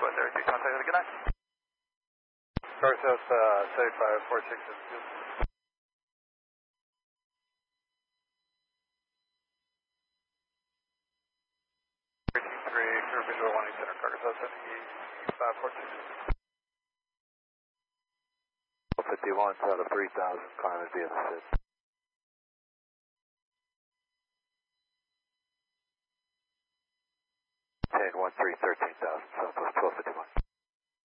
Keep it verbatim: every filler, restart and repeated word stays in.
four thirty-three, contact with a good night. Garsos, uh, seventy-five, four six seven two. thirteen three, Clear Visual one eight Center, Garsos, seventy-five, four six seven two. fifty-one out of three thousand, climbing via the S I D. ten one three, thirteen thousand, Southwest twelve fifty-one.